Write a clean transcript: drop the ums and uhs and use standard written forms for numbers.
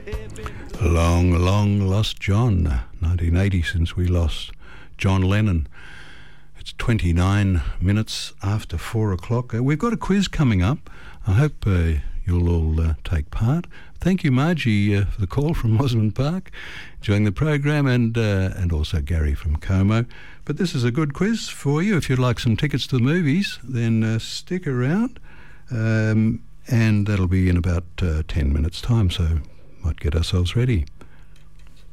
Long, long lost John. 1980 since we lost John Lennon. It's 29 minutes after 4 o'clock. We've got a quiz coming up. I hope you'll all take part. Thank you, Margie, for the call from Osmond Park, enjoying the program, and also Gary from Como. But this is a good quiz for you. If you'd like some tickets to the movies, then stick around, and that'll be in about 10 minutes' time, so might get ourselves ready.